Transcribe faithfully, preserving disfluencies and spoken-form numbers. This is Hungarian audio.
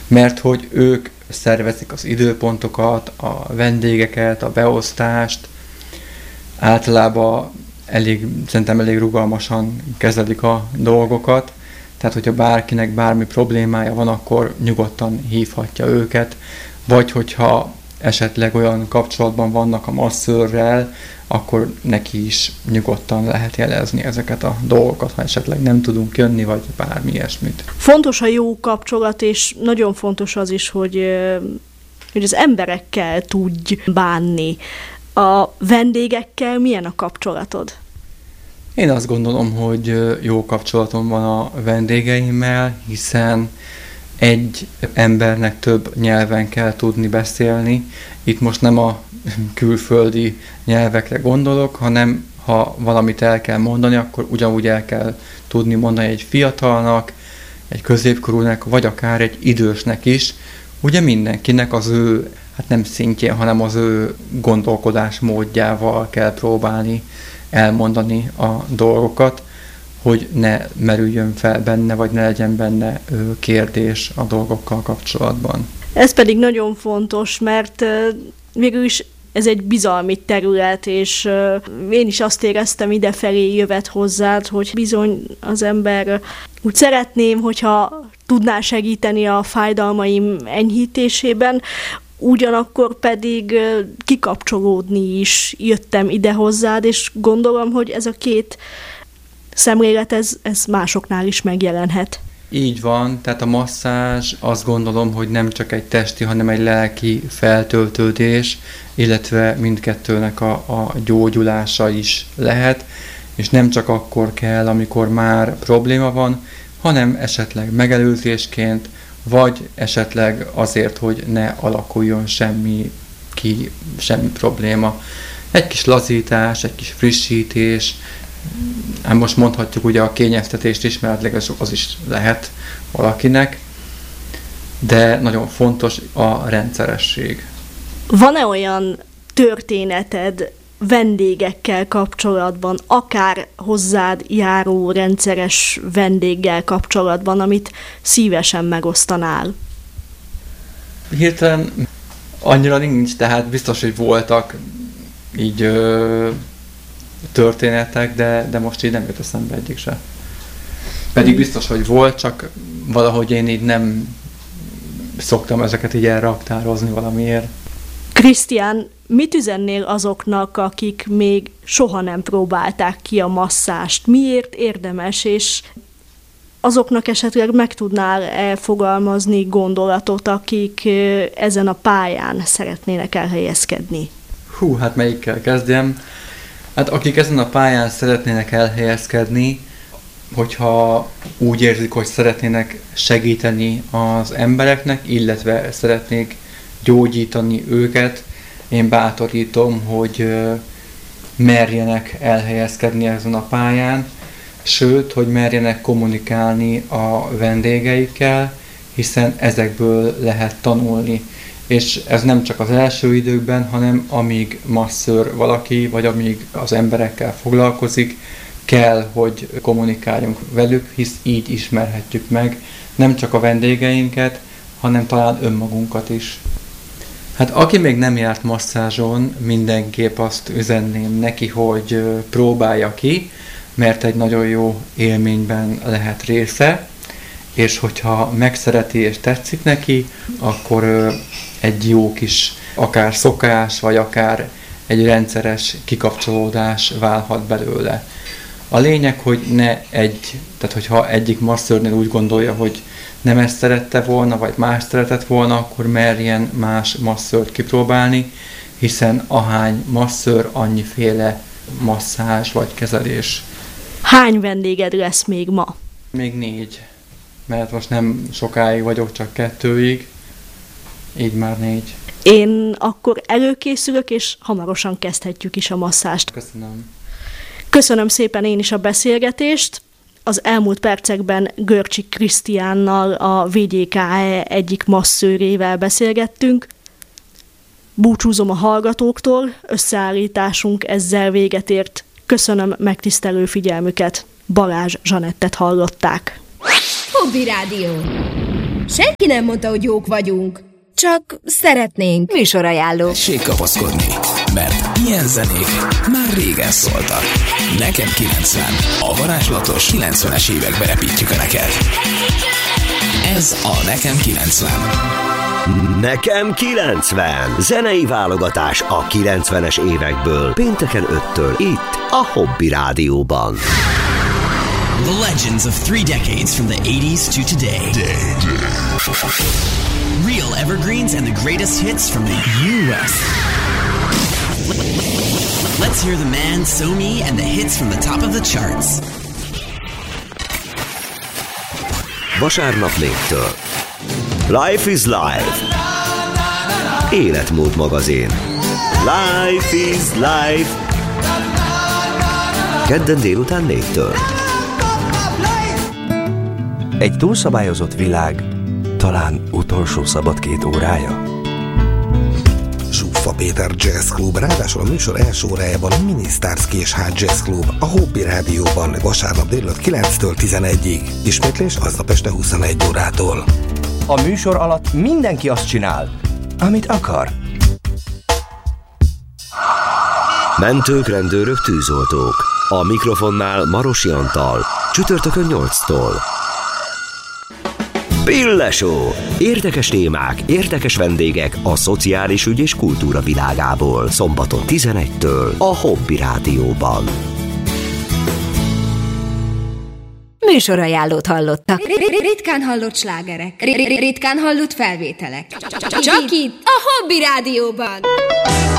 mert hogy ők szervezik az időpontokat, a vendégeket, a beosztást, általában elég, szerintem elég rugalmasan kezelik a dolgokat, tehát hogyha bárkinek bármi problémája van, akkor nyugodtan hívhatja őket, vagy hogyha esetleg olyan kapcsolatban vannak a masszőrrel, akkor neki is nyugodtan lehet jelezni ezeket a dolgokat, ha esetleg nem tudunk jönni, vagy bármi ilyesmit. Fontos a jó kapcsolat, és nagyon fontos az is, hogy, hogy az emberekkel tudj bánni. A vendégekkel milyen a kapcsolatod? Én azt gondolom, hogy jó kapcsolatom van a vendégeimmel, hiszen egy embernek több nyelven kell tudni beszélni. Itt most nem a külföldi nyelvekre gondolok, hanem ha valamit el kell mondani, akkor ugyanúgy el kell tudni mondani egy fiatalnak, egy középkorúnak, vagy akár egy idősnek is. Ugye mindenkinek az ő, hát nem szintjén, hanem az ő gondolkodás módjával kell próbálni elmondani a dolgokat, hogy ne merüljön fel benne, vagy ne legyen benne kérdés a dolgokkal kapcsolatban. Ez pedig nagyon fontos, mert végül is ez egy bizalmi terület, és én is azt éreztem idefelé jövet hozzád, hogy bizony az ember úgy szeretném, hogyha tudná segíteni a fájdalmaim enyhítésében, ugyanakkor pedig kikapcsolódni is jöttem ide hozzád, és gondolom, hogy ez a két szemlélet, ez, ez másoknál is megjelenhet. Így van, tehát a masszázs azt gondolom, hogy nem csak egy testi, hanem egy lelki feltöltődés, illetve mindkettőnek a, a gyógyulása is lehet, és nem csak akkor kell, amikor már probléma van, hanem esetleg megelőzésként, vagy esetleg azért, hogy ne alakuljon semmi ki, semmi probléma. Egy kis lazítás, egy kis frissítés, hát most mondhatjuk ugye a kényeztetést is, mert az is lehet valakinek, de nagyon fontos a rendszeresség. Van-e olyan történeted vendégekkel kapcsolatban, akár hozzád járó rendszeres vendéggel kapcsolatban, amit szívesen megosztanál? Hirtelen annyira nincs, tehát biztos, hogy voltak így ö, történetek, de, de most így nem jut eszembe egyik se. Pedig biztos, hogy volt, csak valahogy én így nem szoktam ezeket így elraktározni valamiért. Krisztián, mit üzennél azoknak, akik még soha nem próbálták ki a masszást? Miért érdemes, és azoknak esetleg meg tudnál elfogalmazni gondolatot, akik ezen a pályán szeretnének elhelyezkedni? Hú, hát melyikkel kezdjem? Hát akik ezen a pályán szeretnének elhelyezkedni, hogyha úgy érzik, hogy szeretnének segíteni az embereknek, illetve szeretnék gyógyítani őket, én bátorítom, hogy merjenek elhelyezkedni ezen a pályán, sőt, hogy merjenek kommunikálni a vendégeikkel, hiszen ezekből lehet tanulni. És ez nem csak az első időkben, hanem amíg masszőr valaki, vagy amíg az emberekkel foglalkozik, kell, hogy kommunikáljunk velük, hisz így ismerhetjük meg nem csak a vendégeinket, hanem talán önmagunkat is. Hát aki még nem járt masszázson, mindenképp azt üzenném neki, hogy próbálja ki, mert egy nagyon jó élményben lehet része, és hogyha megszereti és tetszik neki, akkor egy jó kis akár szokás, vagy akár egy rendszeres kikapcsolódás válhat belőle. A lényeg, hogy ne egy, tehát hogyha egyik masszőrnél úgy gondolja, hogy nem ezt szerette volna, vagy más szeretett volna, akkor merjen más masszört kipróbálni, hiszen ahány masszőr, annyiféle masszázs vagy kezelés. Hány vendéged lesz még ma? Még négy, mert most nem sokáig vagyok, csak kettőig, így már négy. Én akkor előkészülök, és hamarosan kezdhetjük is a masszást. Köszönöm. Köszönöm szépen én is a beszélgetést. Az elmúlt percekben Görcsik Krisztiánnal, a vé gé ká e egyik masszőrével beszélgettünk. Búcsúzom a hallgatóktól, összeállításunk ezzel véget ért. Köszönöm megtisztelő figyelmüket. Balázs Zsanettet hallották. Hobby Rádió. Senki nem mondta, hogy jók vagyunk. Csak szeretnénk. Műsorajánló. Tessék kapaszkodni, mert ilyen zenék már régen szóltak. Nekem kilencven. A varázslatos kilencvenes évekbe repítjük a neked. Ez a Nekem kilencven. Nekem kilencven. Zenei válogatás a kilencvenes évekből. Pénteken öttől itt a Hobby Rádióban. The legends of three decades from the eighties to today. Day, day. Real evergreens and the greatest hits from the U S. Let's hear the man, So Me, and the hits from the top of the charts. Vasárnap négytől. Life is Life. Életmód magazin. Life is Life. Kedden délután négytől. Egy túlszabályozott világ, talán utolsó szabad két órája. Zsuffa Péter Jazz Club, ráadásul a műsor első órájában a Mini Stars Kés Hát Jazz Club, a Hobby Rádióban vasárnap délután kilenctől tizenegyig. Ismétlés aznap este huszonegy órától. A műsor alatt mindenki azt csinál, amit akar. Mentők, rendőrök, tűzoltók. A mikrofonnál Marosi Antal. Csütörtökön nyolctól. Pillesó. Érdekes témák, érdekes vendégek a szociális ügy és kultúra világából. Szombaton tizenegytől a Hobby Rádióban. Műsorajánlót hallottak. Ritkán hallott slágerek. Ritkán hallott felvételek. Csak itt a Hobby Rádióban.